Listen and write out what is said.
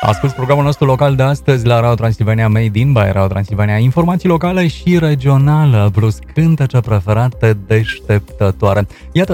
Asculți programul nostru local de astăzi la Radio Transilvania, Made in by Radio Transilvania. Informații locale și regionale, plus cântece preferate deșteptătoare. Iată,